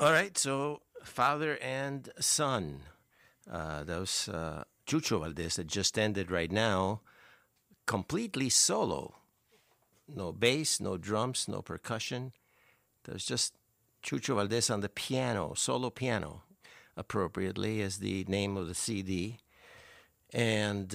All right, so father and son. Those Chucho Valdez that just ended right now, completely solo. No bass, no drums, no percussion. There's just Chucho Valdez on the piano, solo piano, appropriately as the name of the CD. And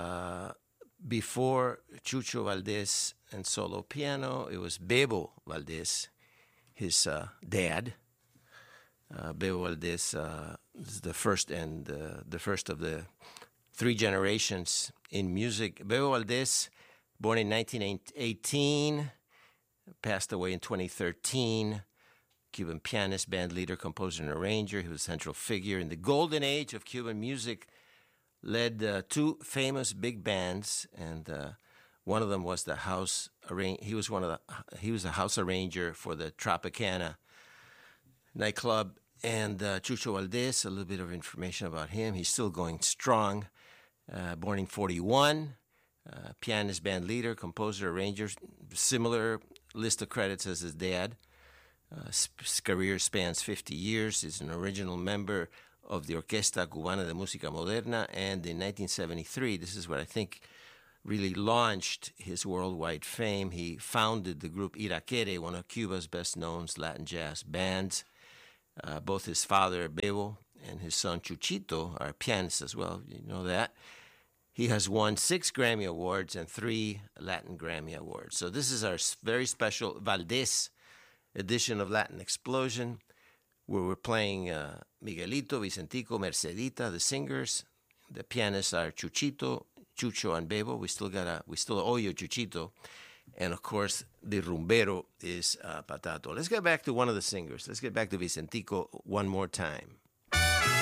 before Chucho Valdez and solo piano, it was Bebo Valdez, his dad. Bebo Valdez is the first of the three generations in music. Bebo Valdez, born in 1918, passed away in 2013. Cuban pianist, band leader, composer, and arranger. He was a central figure in the golden age of Cuban music. Led two famous big bands, and one of them was the house. He was a house arranger for the Tropicana nightclub. And Chucho Valdez, a little bit of information about him. He's still going strong. Born in 41, pianist, band leader, composer, arranger. Similar list of credits as his dad. His career spans 50 years. He's an original member of the Orquesta Cubana de Música Moderna, and in 1973, this is what I think really launched his worldwide fame. He founded the group Iraquere, one of Cuba's best-known Latin jazz bands. Both his father, Bebo, and his son, Chuchito, are pianists as well. You know that. He has won 6 Grammy Awards and 3 Latin Grammy Awards. So this is our very special Valdez edition of Latin Explosion, where we're playing Miguelito, Vicentico, Mercedita, the singers. The pianists are Chuchito, Chucho, and Bebo. We still owe you Chuchito. And of course, the rumbero is Patato. Let's get back to one of the singers. Let's get back to Vicentico one more time.